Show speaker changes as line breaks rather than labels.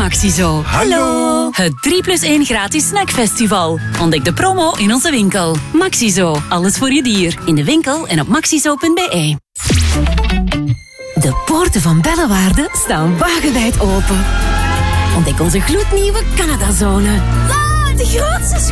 Maxizo.
Hallo.
Het 3+1 gratis snackfestival. Ontdek de promo in onze winkel. Maxizo, alles voor je dier. In de winkel en op maxizo.be. De poorten van Bellewaarde staan wagenwijd open. Ontdek onze gloednieuwe Canadazone. Wow, de grootste